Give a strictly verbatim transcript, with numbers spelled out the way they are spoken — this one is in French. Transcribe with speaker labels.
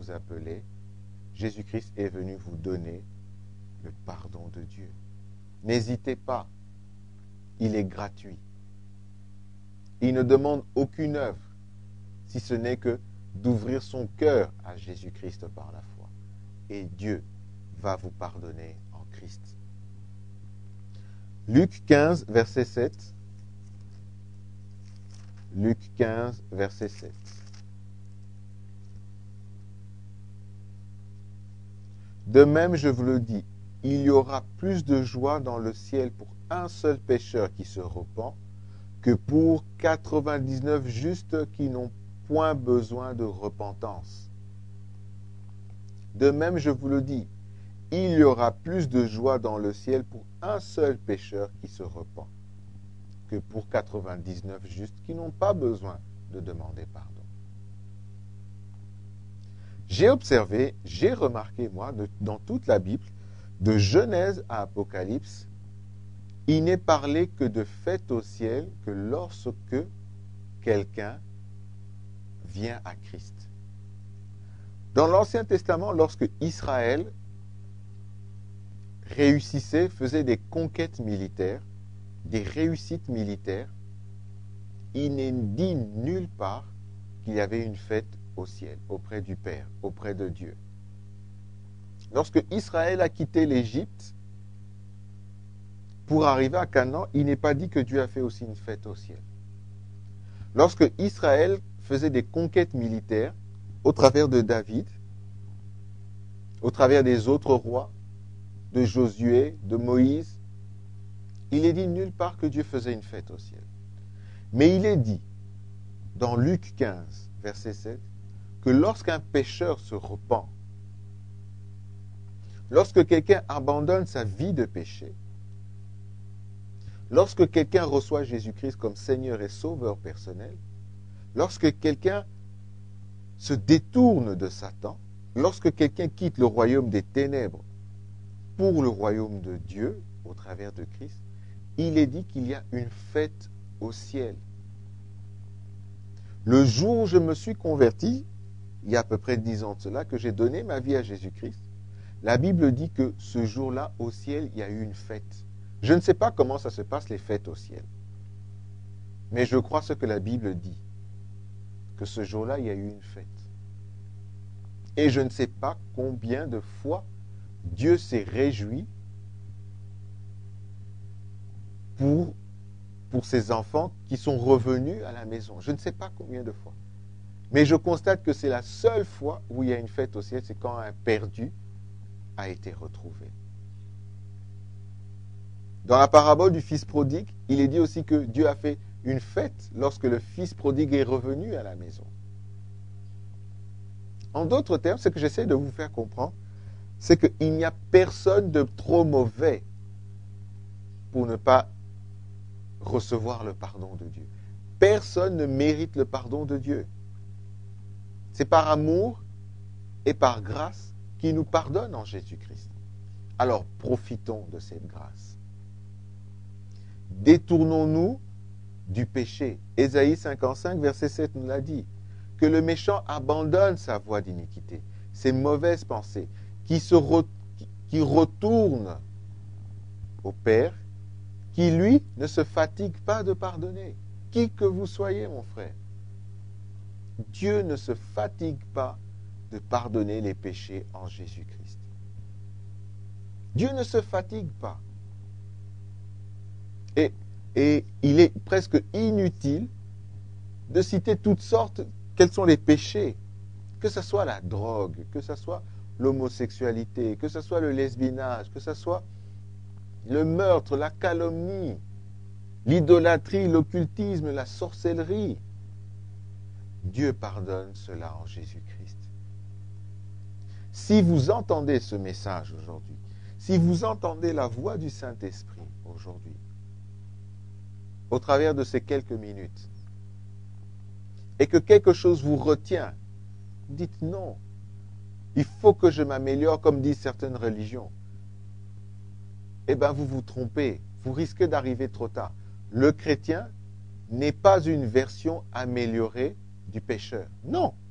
Speaker 1: vous appelez, Jésus-Christ est venu vous donner le pardon de Dieu. N'hésitez pas, il est gratuit. Il ne demande aucune œuvre, si ce n'est que d'ouvrir son cœur à Jésus-Christ par la foi. Et Dieu va vous pardonner en Christ. Luc quinze, verset sept. Luc quinze, verset sept. De même, je vous le dis, il y aura plus de joie dans le ciel pour un seul pécheur qui se repent que pour quatre-vingt-dix-neuf justes qui n'ont point besoin de repentance. De même, je vous le dis, il y aura plus de joie dans le ciel pour un seul pécheur qui se repent que pour quatre-vingt-dix-neuf justes qui n'ont pas besoin de demander pardon. J'ai observé, j'ai remarqué, moi, de, dans toute la Bible, de Genèse à Apocalypse, il n'est parlé que de fête au ciel que lorsque quelqu'un vient à Christ. Dans l'Ancien Testament, lorsque Israël réussissait, faisait des conquêtes militaires, des réussites militaires, il n'est dit nulle part qu'il y avait une fête au ciel, auprès du Père, auprès de Dieu. Lorsque Israël a quitté l'Égypte, pour arriver à Canaan, il n'est pas dit que Dieu a fait aussi une fête au ciel. Lorsque Israël faisait des conquêtes militaires, au travers de David, au travers des autres rois, de Josué, de Moïse, il est dit nulle part que Dieu faisait une fête au ciel. Mais il est dit, dans Luc quinze, verset sept, que lorsqu'un pécheur se repent, lorsque quelqu'un abandonne sa vie de péché, lorsque quelqu'un reçoit Jésus-Christ comme Seigneur et Sauveur personnel, lorsque quelqu'un se détourne de Satan, lorsque quelqu'un quitte le royaume des ténèbres pour le royaume de Dieu, au travers de Christ, il est dit qu'il y a une fête au ciel. Le jour où je me suis converti, il y a à peu près dix ans de cela, que j'ai donné ma vie à Jésus-Christ, la Bible dit que ce jour-là, au ciel, il y a eu une fête. Je ne sais pas comment ça se passe, les fêtes au ciel. Mais je crois ce que la Bible dit, que ce jour-là, il y a eu une fête. Et je ne sais pas combien de fois Dieu s'est réjoui pour, pour ses enfants qui sont revenus à la maison. Je ne sais pas combien de fois. Mais je constate que c'est la seule fois où il y a une fête au ciel, c'est quand un perdu a été retrouvé. Dans la parabole du fils prodigue, il est dit aussi que Dieu a fait une fête lorsque le fils prodigue est revenu à la maison. En d'autres termes, ce que j'essaie de vous faire comprendre, c'est qu'il n'y a personne de trop mauvais pour ne pas recevoir le pardon de Dieu. Personne ne mérite le pardon de Dieu. C'est par amour et par grâce qu'il nous pardonne en Jésus-Christ. Alors profitons de cette grâce. Détournons-nous du péché. Ésaïe cinquante-cinq, verset sept nous l'a dit. Que le méchant abandonne sa voie d'iniquité, ses mauvaises pensées, qui, se re, qui retourne au Père, qui lui ne se fatigue pas de pardonner. Qui que vous soyez, mon frère. Dieu ne se fatigue pas de pardonner les péchés en Jésus-Christ. Dieu ne se fatigue pas. Et, et il est presque inutile de citer toutes sortes, quels sont les péchés, que ce soit la drogue, que ce soit l'homosexualité, que ce soit le lesbiennage, que ce soit le meurtre, la calomnie, l'idolâtrie, l'occultisme, la sorcellerie. Dieu pardonne cela en Jésus-Christ. Si vous entendez ce message aujourd'hui, si vous entendez la voix du Saint-Esprit aujourd'hui, au travers de ces quelques minutes, et que quelque chose vous retient, dites non. Il faut que je m'améliore, comme disent certaines religions. Eh bien, vous vous trompez. Vous risquez d'arriver trop tard. Le chrétien n'est pas une version améliorée du pécheur. Non.